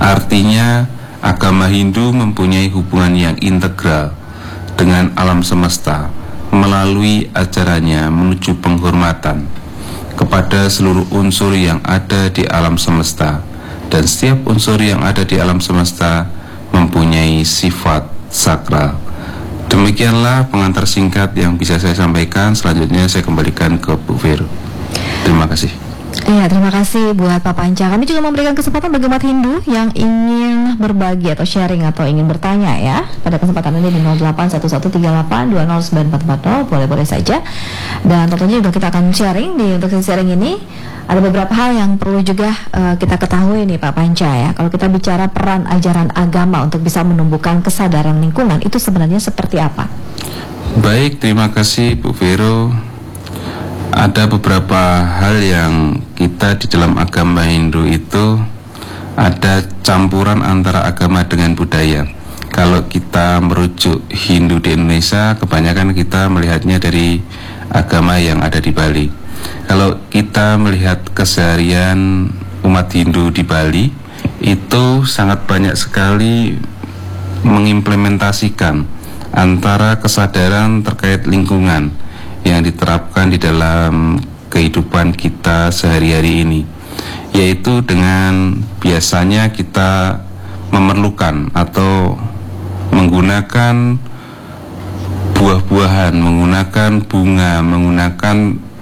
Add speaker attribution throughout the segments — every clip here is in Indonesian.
Speaker 1: Artinya, agama Hindu mempunyai hubungan yang integral dengan alam semesta melalui ajarannya menuju penghormatan kepada seluruh unsur yang ada di alam semesta, dan setiap unsur yang ada di alam semesta mempunyai sifat sakral. Demikianlah pengantar singkat yang bisa saya sampaikan. Selanjutnya saya kembalikan ke Bu Vero. Terima kasih.
Speaker 2: Iya, terima kasih buat Pak Panca. Kami juga memberikan kesempatan bagi umat Hindu yang ingin berbagi atau sharing atau ingin bertanya ya. Pada kesempatan ini di 081138209440 boleh-boleh saja. Dan tentunya juga kita akan sharing untuk sharing ini. Ada beberapa hal yang perlu juga kita ketahui nih Pak Panca ya. Kalau kita bicara peran ajaran agama untuk bisa menumbuhkan kesadaran lingkungan, itu sebenarnya seperti apa?
Speaker 1: Baik, terima kasih Bu Vero. Ada beberapa hal yang kita di dalam agama Hindu itu ada campuran antara agama dengan budaya. Kalau kita merujuk Hindu di Indonesia, kebanyakan kita melihatnya dari agama yang ada di Bali. Kalau kita melihat keseharian umat Hindu di Bali, itu sangat banyak sekali mengimplementasikan antara kesadaran terkait lingkungan yang diterapkan di dalam kehidupan kita sehari-hari ini, yaitu dengan biasanya kita memerlukan atau menggunakan buah-buahan, menggunakan bunga, menggunakan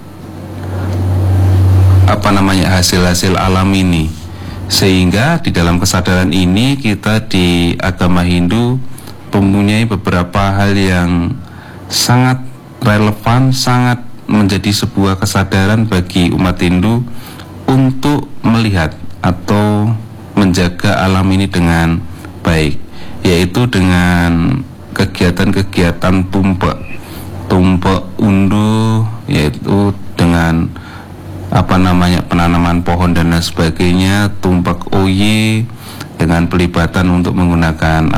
Speaker 1: hasil-hasil alam ini, sehingga di dalam kesadaran ini kita di agama Hindu mempunyai beberapa hal yang sangat relevan, sangat menjadi sebuah kesadaran bagi umat Hindu untuk melihat atau menjaga alam ini dengan baik, yaitu dengan kegiatan-kegiatan tumpek unduh, yaitu dengan penanaman pohon dan lain sebagainya, tumpak oye, dengan pelibatan untuk menggunakan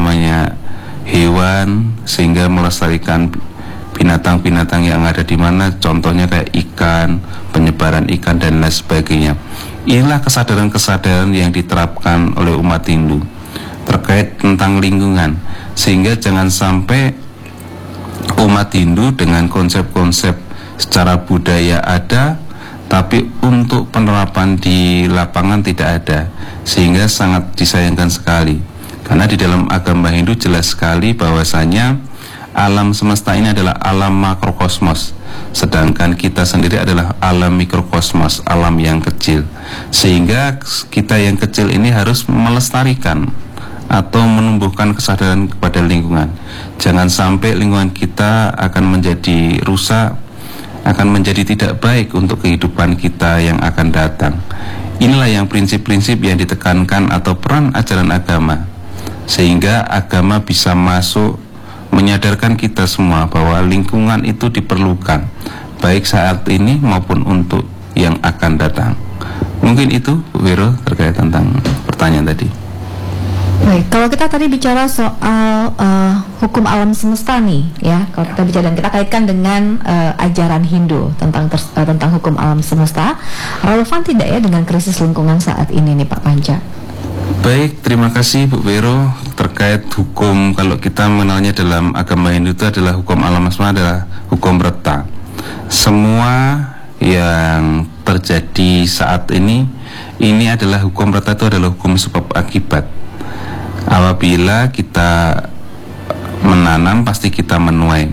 Speaker 1: hewan sehingga melestarikan binatang-binatang yang ada di mana, contohnya kayak ikan, penyebaran ikan dan lain sebagainya. Inilah kesadaran-kesadaran yang diterapkan oleh umat Hindu terkait tentang lingkungan, sehingga jangan sampai umat Hindu dengan konsep-konsep secara budaya ada, tapi untuk penerapan di lapangan tidak ada, sehingga sangat disayangkan sekali. Karena di dalam agama Hindu jelas sekali bahwasanya alam semesta ini adalah alam makrokosmos, sedangkan kita sendiri adalah alam mikrokosmos, alam yang kecil. Sehingga kita yang kecil ini harus melestarikan atau menumbuhkan kesadaran kepada lingkungan. Jangan sampai lingkungan kita akan menjadi rusak, akan menjadi tidak baik untuk kehidupan kita yang akan datang. Inilah yang prinsip-prinsip yang ditekankan atau peran ajaran agama, sehingga agama bisa masuk menyadarkan kita semua bahwa lingkungan itu diperlukan, baik saat ini maupun untuk yang akan datang. Mungkin itu Bu Vero terkait tentang pertanyaan tadi.
Speaker 2: Baik, kalau kita tadi bicara soal hukum alam semesta nih ya, kalau kita bicara dan kita kaitkan dengan ajaran Hindu tentang hukum alam semesta, relevan tidak ya dengan krisis lingkungan saat ini nih Pak Panca?
Speaker 1: Baik, terima kasih Bu Vero. Terkait hukum, kalau kita mengenalnya dalam agama Hindu itu adalah hukum alam semesta, adalah hukum reta. Semua yang terjadi saat ini adalah hukum reta, itu adalah hukum sebab akibat. Apabila kita menanam, pasti kita menuai.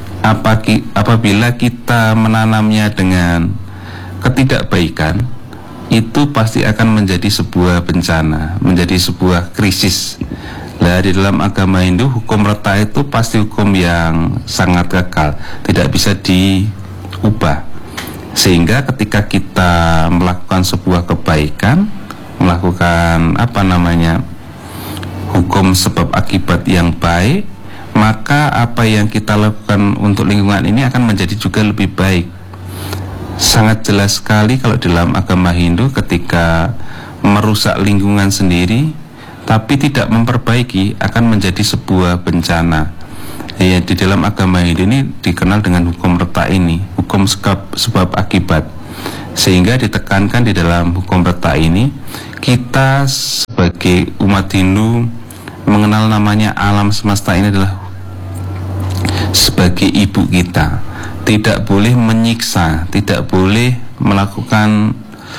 Speaker 1: Apabila kita menanamnya dengan ketidakbaikan, itu pasti akan menjadi sebuah bencana, menjadi sebuah krisis. Nah, di dalam agama Hindu, hukum reta itu pasti hukum yang sangat kekal, tidak bisa diubah. Sehingga ketika kita melakukan sebuah kebaikan, melakukan hukum sebab akibat yang baik, maka apa yang kita lakukan untuk lingkungan ini akan menjadi juga lebih baik. Sangat jelas sekali kalau dalam agama Hindu, ketika merusak lingkungan sendiri tapi tidak memperbaiki, akan menjadi sebuah bencana. Ya, di dalam agama Hindu ini dikenal dengan hukum reta ini, hukum sebab akibat. Sehingga ditekankan di dalam hukum reta ini, kita sebagai sebagai umat Hindu mengenal namanya alam semesta ini adalah sebagai ibu kita. Tidak boleh menyiksa, tidak boleh melakukan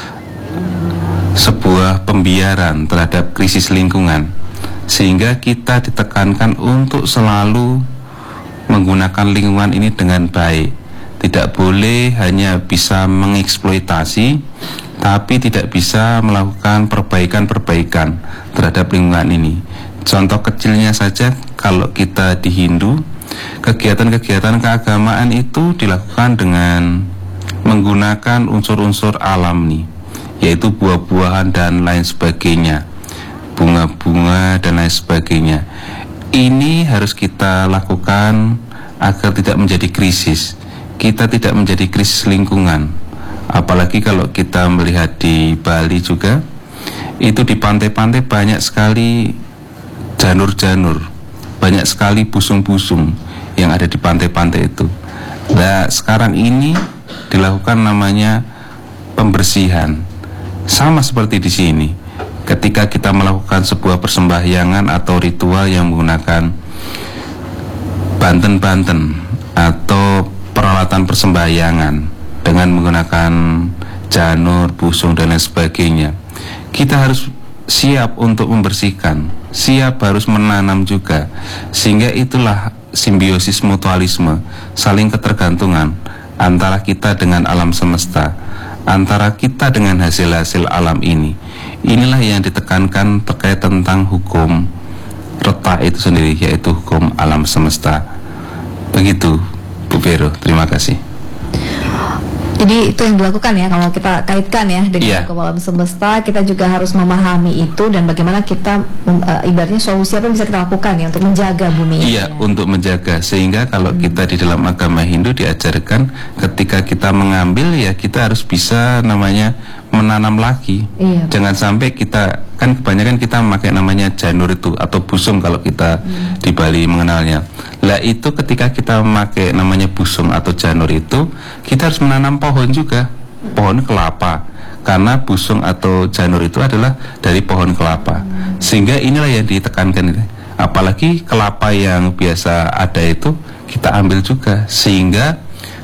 Speaker 1: sebuah pembiaran terhadap krisis lingkungan, sehingga kita ditekankan untuk selalu menggunakan lingkungan ini dengan baik. Tidak boleh hanya bisa mengeksploitasi, tapi tidak bisa melakukan perbaikan-perbaikan terhadap lingkungan ini. Contoh kecilnya saja, kalau kita di Hindu, kegiatan-kegiatan keagamaan itu dilakukan dengan menggunakan unsur-unsur alam nih, yaitu buah-buahan dan lain sebagainya, bunga-bunga dan lain sebagainya. Ini harus kita lakukan agar tidak menjadi krisis. Kita tidak menjadi krisis lingkungan. Apalagi kalau kita melihat di Bali juga, itu di pantai-pantai banyak sekali janur-janur, banyak sekali busung-busung yang ada di pantai-pantai itu. Nah, sekarang ini dilakukan namanya pembersihan. Sama seperti di sini. Ketika kita melakukan sebuah persembahyangan atau ritual yang menggunakan banten-banten atau peralatan persembahyangan dengan menggunakan janur, busung dan lain sebagainya, kita harus siap untuk membersihkan, siap harus menanam juga, sehingga itulah simbiosis mutualisme, saling ketergantungan antara kita dengan alam semesta, antara kita dengan hasil-hasil alam ini. Inilah yang ditekankan terkait tentang hukum retak itu sendiri, yaitu hukum alam semesta. Begitu Bu Vero, terima kasih.
Speaker 2: Jadi itu yang dilakukan ya, kalau kita kaitkan ya dengan hukum alam semesta, kita juga harus memahami itu dan bagaimana kita ibaratnya solusi apa yang bisa kita lakukan ya untuk menjaga bumi ini.
Speaker 1: Iya, untuk menjaga, sehingga kalau kita di dalam agama Hindu diajarkan ketika kita mengambil ya kita harus bisa namanya menanam lagi. Iya. Jangan sampai kita, kan kebanyakan kita memakai namanya janur itu atau busung kalau kita di Bali mengenalnya. Lah itu ketika kita memakai namanya busung atau janur itu, kita harus menanam pohon juga, pohon kelapa, karena busung atau janur itu adalah dari pohon kelapa. Sehingga inilah yang ditekankan, apalagi kelapa yang biasa ada itu kita ambil juga, sehingga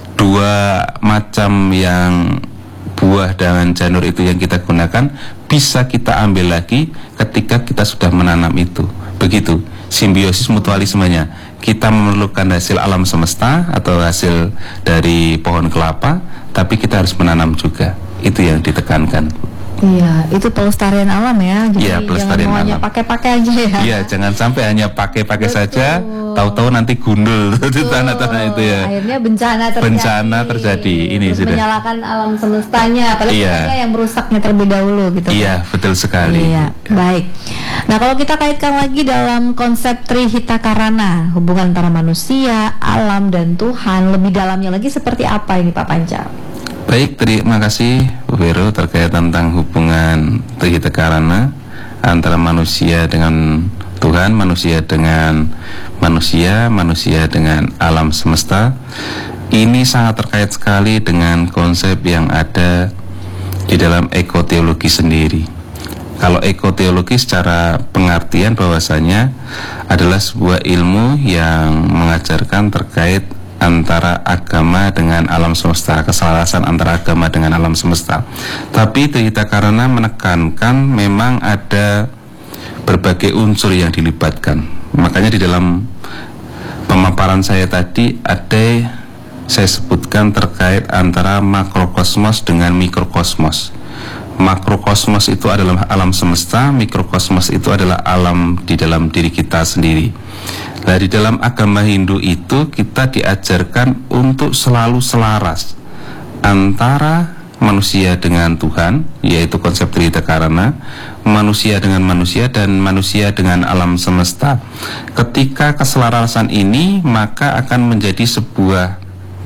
Speaker 1: dua macam yang buah dengan janur itu yang kita gunakan bisa kita ambil lagi ketika kita sudah menanam itu. Begitu simbiosis mutualismenya. Kita memerlukan hasil alam semesta atau hasil dari pohon kelapa, tapi kita harus menanam juga. Itu yang ditekankan.
Speaker 2: Iya, itu pelestarian alam ya. Jadi
Speaker 1: iya, pelestarian
Speaker 2: jangan hanya
Speaker 1: alam.
Speaker 2: Pakai-pakai aja ya.
Speaker 1: Iya, jangan sampai hanya pakai-pakai saja, tahu-tahu nanti gundul di tanah-tanah itu ya.
Speaker 2: Akhirnya bencana terjadi.
Speaker 1: Ini
Speaker 2: terus
Speaker 1: sudah
Speaker 2: menyalakan alam semestanya, apalagi kita yang merusaknya terlebih dahulu gitu.
Speaker 1: Iya, betul sekali.
Speaker 2: Iya, baik. Nah, kalau kita kaitkan lagi dalam konsep Trihita Karana, hubungan antara manusia, alam dan Tuhan, lebih dalamnya lagi seperti apa ini Pak Panca?
Speaker 1: Baik, terima kasih Bu Vero terkait tentang hubungan Trihita Karana antara manusia dengan Tuhan, manusia dengan manusia, manusia dengan alam semesta. Ini sangat terkait sekali dengan konsep yang ada di dalam ekoteologi sendiri. Kalau ekoteologi secara pengertian bahwasanya adalah sebuah ilmu yang mengajarkan terkait antara agama dengan alam semesta, keselarasan antara agama dengan alam semesta. Tapi Trihita Karana menekankan memang ada berbagai unsur yang dilibatkan. Makanya di dalam pemaparan saya tadi ada saya sebutkan terkait antara makrokosmos dengan mikrokosmos. Makrokosmos itu adalah alam semesta, mikrokosmos itu adalah alam di dalam diri kita sendiri. Nah, di dalam agama Hindu itu kita diajarkan untuk selalu selaras antara manusia dengan Tuhan, yaitu konsep Trihita Karana, manusia dengan manusia, dan manusia dengan alam semesta. Ketika keselarasan ini, maka akan menjadi sebuah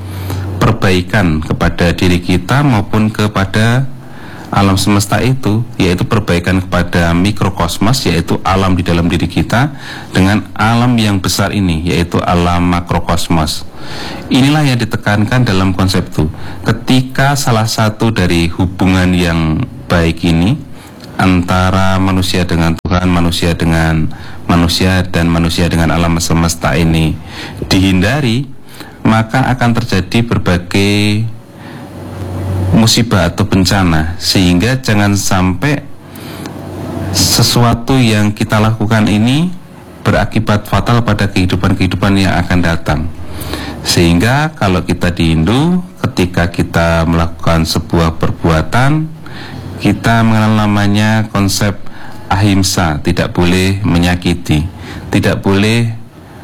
Speaker 1: perbaikan kepada diri kita maupun kepada alam semesta itu, yaitu perbaikan kepada mikrokosmos, yaitu alam di dalam diri kita, dengan alam yang besar ini, yaitu alam makrokosmos. Inilah yang ditekankan dalam konsep itu. Ketika salah satu dari hubungan yang baik ini antara manusia dengan Tuhan, manusia dengan manusia, dan manusia dengan alam semesta ini dihindari, maka akan terjadi berbagai musibah atau bencana. Sehingga jangan sampai sesuatu yang kita lakukan ini berakibat fatal pada kehidupan-kehidupan yang akan datang. Sehingga kalau kita di Hindu, ketika kita melakukan sebuah perbuatan, kita mengenal namanya konsep ahimsa, tidak boleh menyakiti, tidak boleh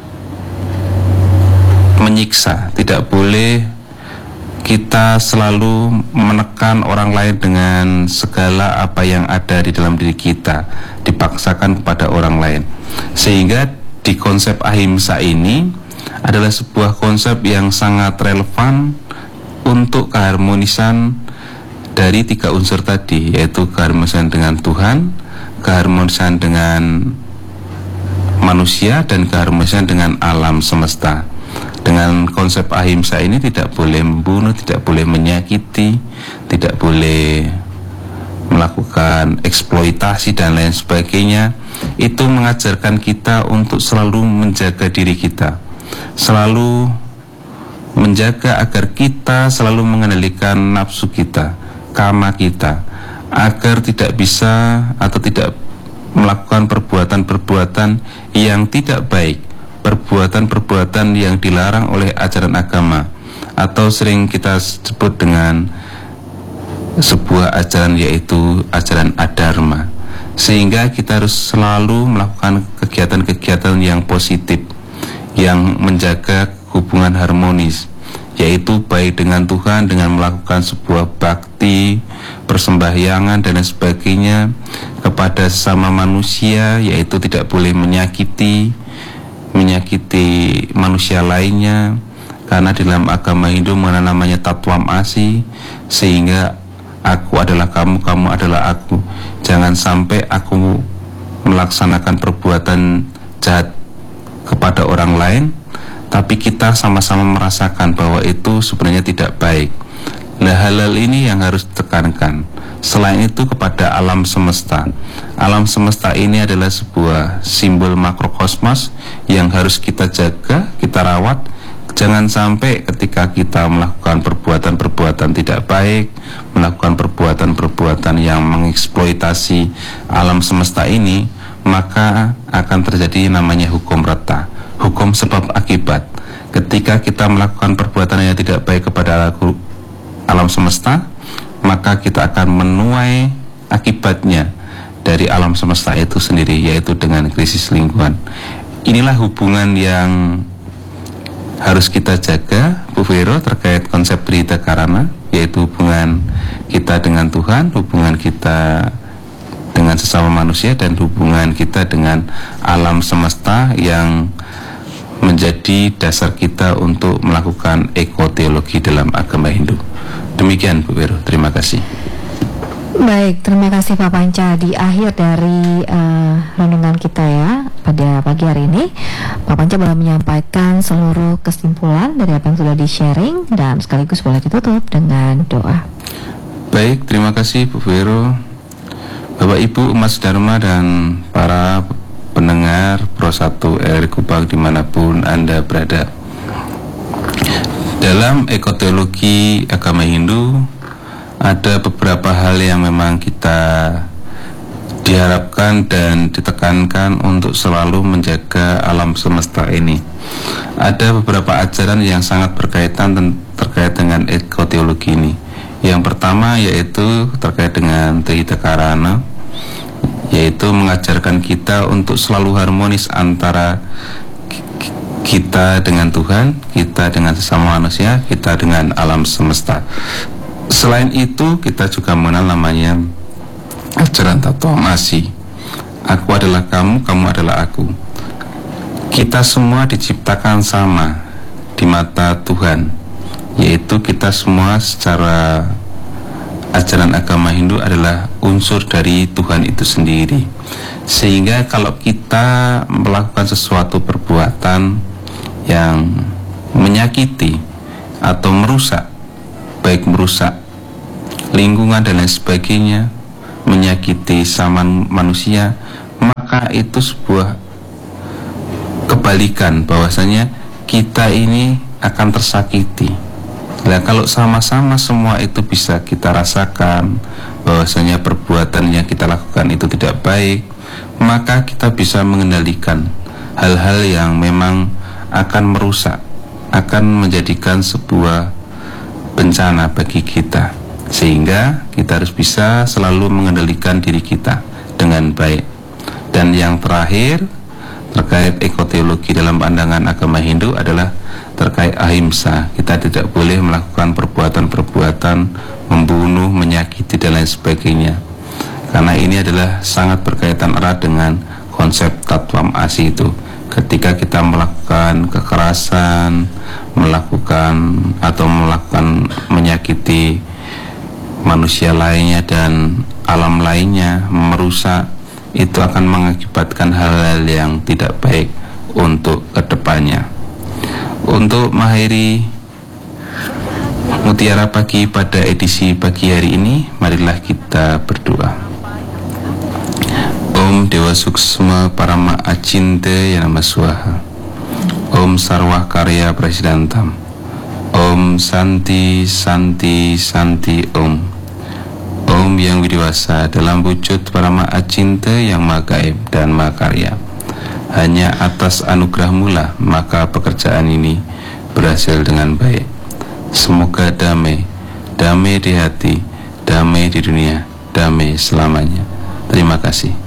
Speaker 1: menyiksa, tidak boleh kita selalu menekan orang lain dengan segala apa yang ada di dalam diri kita, dipaksakan kepada orang lain. Sehingga di konsep ahimsa ini adalah sebuah konsep yang sangat relevan untuk keharmonisan dari tiga unsur tadi, yaitu keharmonisan dengan Tuhan, keharmonisan dengan manusia, dan keharmonisan dengan alam semesta. Dengan konsep ahimsa ini tidak boleh membunuh, tidak boleh menyakiti, tidak boleh melakukan eksploitasi dan lain sebagainya. Itu mengajarkan kita untuk selalu menjaga diri kita, selalu menjaga agar kita selalu mengendalikan nafsu kita, kama kita, agar tidak bisa atau tidak melakukan perbuatan-perbuatan yang tidak baik, perbuatan-perbuatan yang dilarang oleh ajaran agama, atau sering kita sebut dengan sebuah ajaran, yaitu ajaran adharma. Sehingga kita harus selalu melakukan kegiatan-kegiatan yang positif, yang menjaga hubungan harmonis, yaitu baik dengan Tuhan, dengan melakukan sebuah bakti, persembahyangan dan lain sebagainya kepada sesama manusia, yaitu tidak boleh menyakiti manusia lainnya, karena di dalam agama Hindu mengenal namanya tatwam asi, sehingga aku adalah kamu, kamu adalah aku. Jangan sampai aku melaksanakan perbuatan jahat kepada orang lain, tapi kita sama-sama merasakan bahwa itu sebenarnya tidak baik. Nah, hal-hal ini yang harus ditekankan. Selain itu kepada alam semesta. Alam semesta ini adalah sebuah simbol makrokosmos yang harus kita jaga, kita rawat. Jangan sampai ketika kita melakukan perbuatan-perbuatan tidak baik, melakukan perbuatan-perbuatan yang mengeksploitasi alam semesta ini, maka akan terjadi namanya hukum rata, hukum sebab akibat. Ketika kita melakukan perbuatan yang tidak baik kepada alam semesta, maka kita akan menuai akibatnya dari alam semesta itu sendiri, yaitu dengan krisis lingkungan. Inilah hubungan yang harus kita jaga, Bu Vero, terkait konsep Trihita Karana, yaitu hubungan kita dengan Tuhan, hubungan kita dengan sesama manusia, dan hubungan kita dengan alam semesta yang menjadi dasar kita untuk melakukan ekoteologi dalam agama Hindu. Demikian, Bu Vero, terima kasih.
Speaker 2: Baik, terima kasih Pak Panca. Di akhir dari renungan kita ya pada pagi hari ini, Pak Panca boleh menyampaikan seluruh kesimpulan dari apa yang sudah di-sharing, dan sekaligus boleh ditutup dengan doa.
Speaker 1: Baik, terima kasih Bu Vero, Bapak Ibu Mas Dharma, dan para pendengar Pro 1 RRI Kupang dimanapun Anda berada. Dalam ekoteologi agama Hindu ada beberapa hal yang memang kita diharapkan dan ditekankan untuk selalu menjaga alam semesta ini. Ada beberapa ajaran yang sangat berkaitan terkait dengan ekoteologi ini. Yang pertama yaitu terkait dengan Trihita Karana, yaitu mengajarkan kita untuk selalu harmonis antara kita dengan Tuhan, kita dengan sesama manusia, kita dengan alam semesta. Selain itu, kita juga mengenal namanya ajaran tatwam asi. Aku adalah kamu, kamu adalah aku. Kita semua diciptakan sama di mata Tuhan, yaitu kita semua secara ajaran agama Hindu adalah unsur dari Tuhan itu sendiri. Sehingga kalau kita melakukan sesuatu perbuatan yang menyakiti atau merusak, baik merusak lingkungan dan lain sebagainya, menyakiti sama manusia, maka itu sebuah kebalikan, bahwasanya kita ini akan tersakiti. Nah, kalau sama-sama semua itu bisa kita rasakan bahwasanya perbuatan yang kita lakukan itu tidak baik, maka kita bisa mengendalikan hal-hal yang memang akan merusak, akan menjadikan sebuah bencana bagi kita, sehingga kita harus bisa selalu mengendalikan diri kita dengan baik. Dan yang terakhir terkait ekoteologi dalam pandangan agama Hindu adalah terkait ahimsa. Kita tidak boleh melakukan perbuatan-perbuatan membunuh, menyakiti dan lain sebagainya, karena ini adalah sangat berkaitan erat dengan konsep Tattvam Asi itu. Ketika kita melakukan kekerasan, melakukan menyakiti manusia lainnya dan alam lainnya, merusak, itu akan mengakibatkan hal-hal yang tidak baik untuk kedepannya. Untuk mengakhiri Mutiara Pagi pada edisi pagi hari ini, marilah kita berdoa. Om Dewa Suksma Parama Acinte Yanama Swaha. Om Sarwah Karya Prasidantam. Om Santi Santi Santi Om. Om yang widiwasa dalam wujud Parama Acinte yang maha gaib dan maha karya. Hanya atas anugerah-Mu lah maka pekerjaan ini berhasil dengan baik. Semoga damai, damai di hati, damai di dunia, damai selamanya. Terima kasih.